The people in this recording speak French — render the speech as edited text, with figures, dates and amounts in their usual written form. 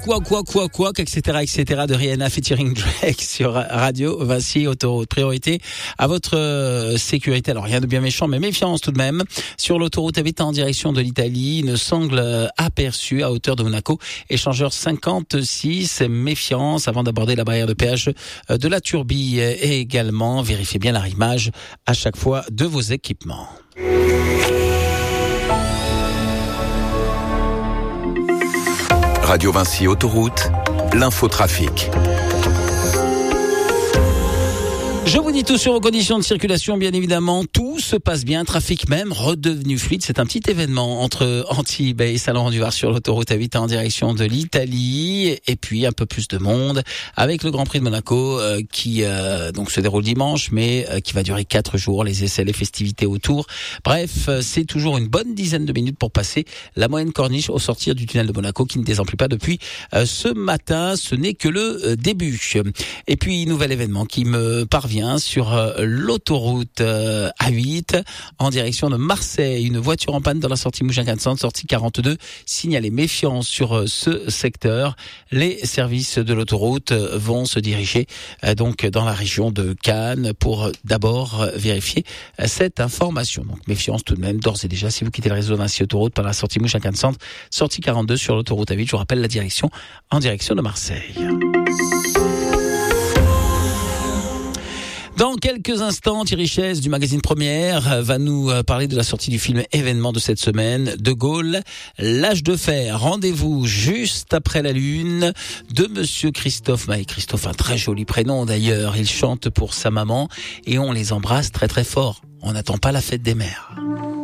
Quoi, etc. de Rihanna featuring Drake sur Radio Vinci Autoroute. Priorité à votre sécurité. Alors rien de bien méchant, mais méfiance tout de même. Sur l'autoroute A8 en direction de l'Italie, une sangle aperçue à hauteur de Monaco. Échangeur 56, méfiance avant d'aborder la barrière de péage de la Turbie. Et également, vérifiez bien l'arrimage à chaque fois de vos équipements. Radio Vinci Autoroute, l'infotrafic. Je vous dis tout sur vos conditions de circulation, bien évidemment. Tout se passe bien, trafic même redevenu fluide. C'est un petit événement entre Antibes et Salon-du-Var sur l'autoroute A8 en direction de l'Italie. Et puis un peu plus de monde avec le Grand Prix de Monaco qui donc se déroule dimanche, mais qui va durer 4 jours. Les essais, les festivités autour. Bref, c'est toujours une bonne dizaine de minutes pour passer la moyenne corniche au sortir du tunnel de Monaco qui ne désemplit pas depuis ce matin. Ce n'est que le début. Et puis, nouvel événement qui me parvient sur l'autoroute A8 en direction de Marseille. Une voiture en panne dans la sortie Mougins-400, sortie 42. Signalez méfiance sur ce secteur. Les services de l'autoroute vont se diriger donc dans la région de Cannes pour d'abord vérifier cette information. Donc méfiance tout de même d'ores et déjà si vous quittez le réseau Vinci Autoroute par la sortie Mougins-400, sortie 42 sur l'autoroute A8. Je vous rappelle la direction en direction de Marseille. Dans quelques instants, Thierry Chaise du magazine Première va nous parler de la sortie du film événement de cette semaine, De Gaulle, l'âge de fer. Rendez-vous juste après la lune de monsieur Christophe Maé. Christophe, un très joli prénom d'ailleurs. Il chante pour sa maman et on les embrasse très très fort. On n'attend pas la fête des mères.